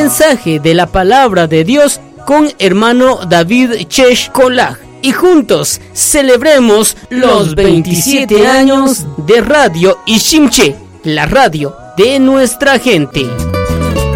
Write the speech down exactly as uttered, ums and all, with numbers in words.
mensaje de la palabra de Dios con hermano David Chesh Kolag. Y juntos celebremos los veintisiete años de Radio Ishimche, la radio de nuestra gente.